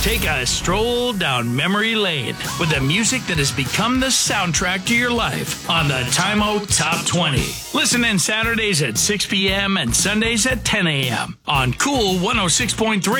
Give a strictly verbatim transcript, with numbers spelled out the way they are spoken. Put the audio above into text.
Take a stroll down memory lane with the music that has become the soundtrack to your life on the Time Out Top twenty. Listen in Saturdays at six p.m. and Sundays at ten a.m. on Cool one oh six point three.